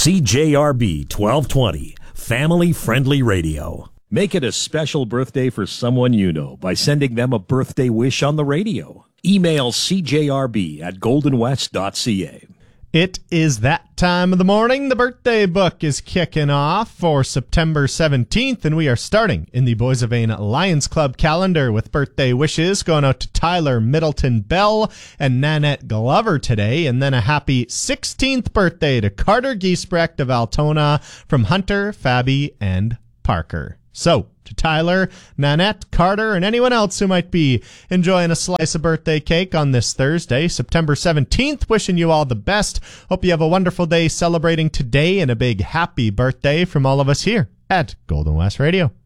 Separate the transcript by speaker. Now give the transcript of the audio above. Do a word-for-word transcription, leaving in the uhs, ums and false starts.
Speaker 1: C J R B twelve twenty, family-friendly radio.
Speaker 2: Make it a special birthday for someone you know by sending them a birthday wish on the radio. Email c j r b at golden west dot c a.
Speaker 3: It is that time of the morning. The birthday book is kicking off for September seventeenth, and we are starting in the Boys of Vane Lions Club calendar with birthday wishes going out to Tyler Middleton Bell and Nanette Glover today, and then a happy sixteenth birthday to Carter Giesbrecht of Altona from Hunter, Fabi, and Parker. So, to Tyler, Nanette, Carter, and anyone else who might be enjoying a slice of birthday cake on this Thursday, September seventeenth, wishing you all the best. Hope you have a wonderful day celebrating today, and a big happy birthday from all of us here at Golden West Radio.